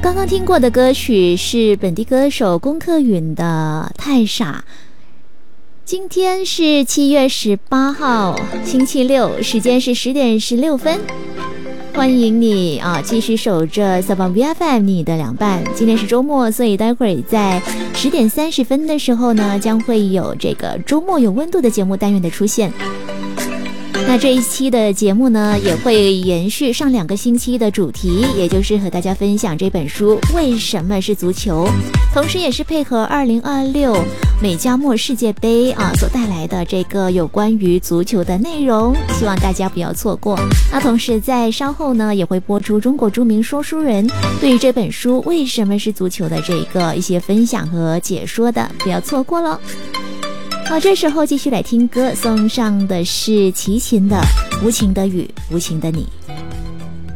刚刚听过的歌曲是本地歌手龚克允的《太傻》。今天是7月18号，星期六，时间是10点16分。欢迎你继续守着小棒 VFM 你的两半。今天是周末，所以待会儿在10点30分的时候呢，将会有这个周末有温度的节目单元的出现。那这一期的节目呢，也会延续上2个星期的主题，也就是和大家分享这本书为什么是足球，同时也是配合2026美加墨世界杯所带来的这个有关于足球的内容，希望大家不要错过。那同时在稍后呢，也会播出中国著名说书人对于这本书为什么是足球的这个一些分享和解说的，不要错过咯。好，这时候继续来听歌，送上的是齐秦的《无情的雨，无情的你》。